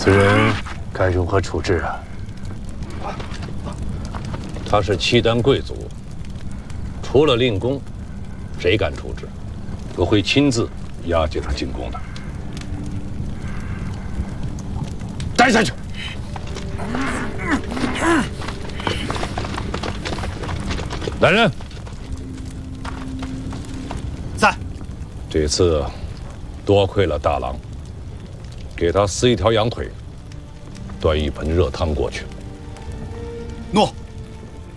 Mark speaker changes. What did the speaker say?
Speaker 1: 此人该如何处置啊？
Speaker 2: 他是契丹贵族，除了令公，谁敢处置？我会亲自押解他进宫的。带下去。来人，
Speaker 3: 在。
Speaker 2: 这次多亏了大郎，给他撕一条羊腿，端一盆热汤过去。